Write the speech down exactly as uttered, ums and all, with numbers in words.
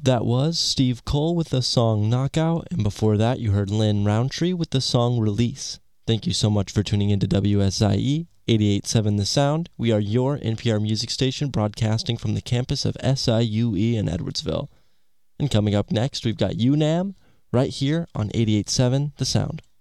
That was Steve Cole with the song Knockout, and before that you heard Lynn Roundtree with the song Release. Thank you so much for tuning into W S I E eighty-eight point seven The Sound. We are your N P R music station broadcasting from the campus of S I U E in Edwardsville. And coming up next, we've got U NAM right here on eighty-eight point seven The Sound.